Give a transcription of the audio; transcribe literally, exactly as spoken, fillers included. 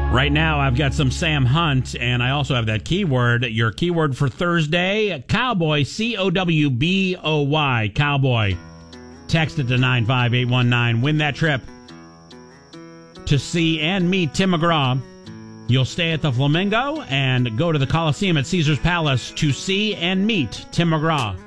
Right now, I've got some Sam Hunt, and I also have that keyword. Your keyword for Thursday, Cowboy, C O W B O Y, Cowboy. Text it to nine five eight one nine. Win that trip to see and meet Tim McGraw. You'll stay at the Flamingo and go to the Coliseum at Caesar's Palace to see and meet Tim McGraw.